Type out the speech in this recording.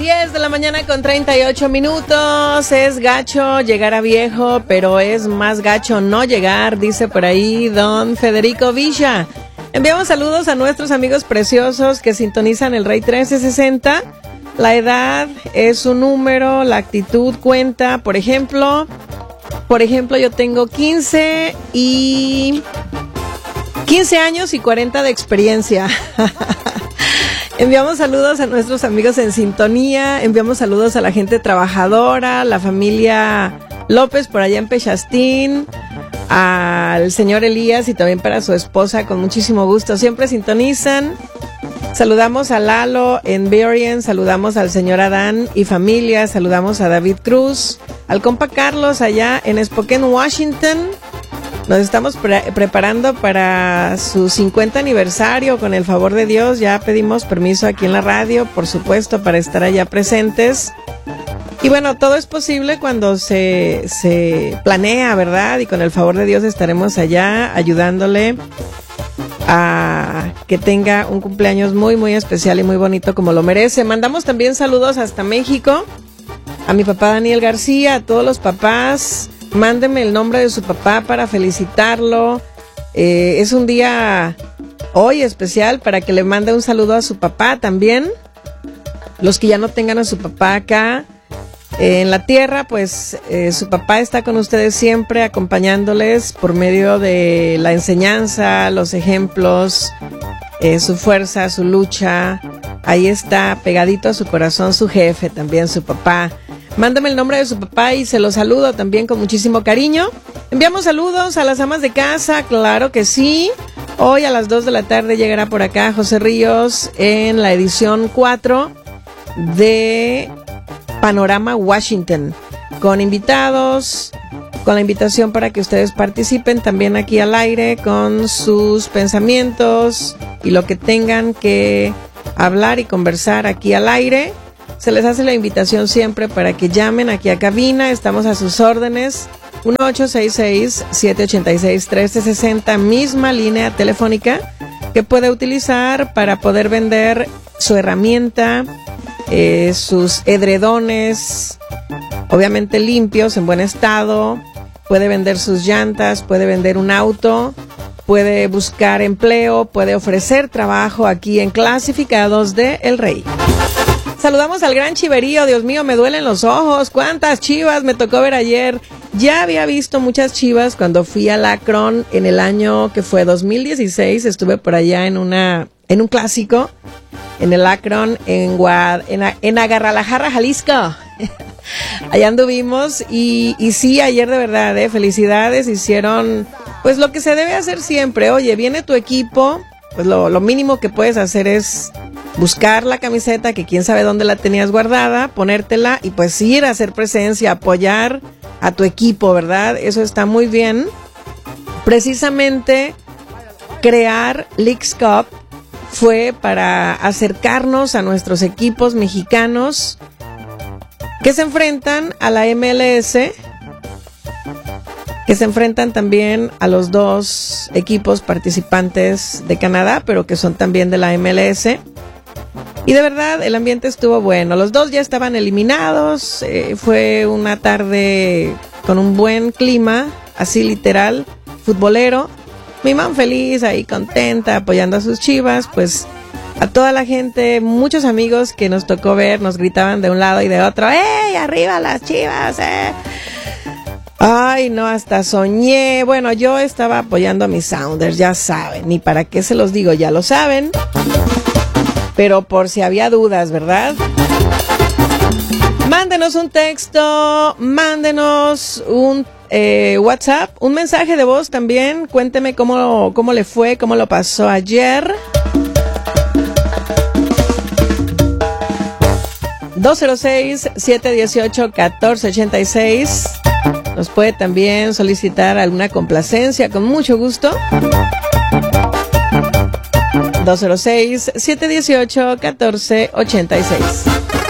10 de la mañana con 38 minutos. Es gacho llegar a viejo, pero es más gacho no llegar, dice por ahí don Federico Villa. Enviamos saludos a nuestros amigos preciosos que sintonizan el Rey 1360. La edad es un número, la actitud cuenta. Por ejemplo, yo tengo 15 años y 40 de experiencia. Enviamos saludos a nuestros amigos en sintonía, enviamos saludos a la gente trabajadora, la familia López por allá en Pechastín, al señor Elías y también para su esposa, con muchísimo gusto. Siempre sintonizan. Saludamos a Lalo en Berrien, saludamos al señor Adán y familia, saludamos a David Cruz, al compa Carlos allá en Spokane, Washington. Nos estamos preparando para su 50 aniversario, con el favor de Dios. Ya pedimos permiso aquí en la radio, por supuesto, para estar allá presentes. Y bueno, todo es posible cuando se planea, ¿verdad? Y con el favor de Dios estaremos allá ayudándole a que tenga un cumpleaños muy, muy especial y muy bonito como lo merece. Mandamos también saludos hasta México, a mi papá Daniel García, a todos los papás. Mándeme el nombre de su papá para felicitarlo. Es un día hoy especial para que le mande un saludo a su papá también. Los que ya no tengan a su papá acá en la tierra, pues su papá está con ustedes siempre, acompañándoles por medio de la enseñanza, los ejemplos, su fuerza, su lucha. Ahí está pegadito a su corazón su jefe también, su papá. Mándame el nombre de su papá y se lo saludo también con muchísimo cariño. Enviamos saludos a las amas de casa, claro que sí. Hoy a las 2 de la tarde llegará por acá José Ríos en la edición 4 de Panorama Washington, con invitados, con la invitación para que ustedes participen también aquí al aire con sus pensamientos y lo que tengan que hablar y conversar aquí al aire. Se les hace la invitación siempre para que llamen aquí a cabina. Estamos a sus órdenes. 1866-786-1360, misma línea telefónica que puede utilizar para poder vender su herramienta, sus edredones, obviamente limpios, en buen estado. Puede vender sus llantas, puede vender un auto, puede buscar empleo, puede ofrecer trabajo aquí en Clasificados de El Rey. Saludamos al gran chiverío. Dios mío, me duelen los ojos. ¿Cuántas chivas me tocó ver ayer? Ya había visto muchas chivas cuando fui al Akron en el año que fue 2016. Estuve por allá en un clásico, en el Akron, en Agarralajarra, Jalisco. Allá anduvimos y sí, ayer de verdad, felicidades. Hicieron pues lo que se debe hacer siempre. Oye, viene tu equipo, pues lo mínimo que puedes hacer es buscar la camiseta que quién sabe dónde la tenías guardada, ponértela y pues ir a hacer presencia, apoyar a tu equipo, ¿verdad? Eso está muy bien. Precisamente crear Leagues Cup fue para acercarnos a nuestros equipos mexicanos que se enfrentan a la MLS, que se enfrentan también a los dos equipos participantes de Canadá, pero que son también de la MLS. Y de verdad el ambiente estuvo bueno. Los dos ya estaban eliminados. Fue una tarde con un buen clima, así literal, futbolero. Mi mamá feliz, ahí contenta, apoyando a sus chivas. Pues a toda la gente, muchos amigos que nos tocó ver, nos gritaban de un lado y de otro: ¡Ey, arriba las chivas! Ay, no, hasta soñé. Bueno, yo estaba apoyando a mis Sounders, ya saben. Ni para qué se los digo, ya lo saben. Pero por si había dudas, ¿verdad? Mándenos un texto, mándenos un WhatsApp, un mensaje de voz también. Cuénteme cómo le fue, cómo lo pasó ayer. 206-718-1486. Nos puede también solicitar alguna complacencia, con mucho gusto. 206-718-1486.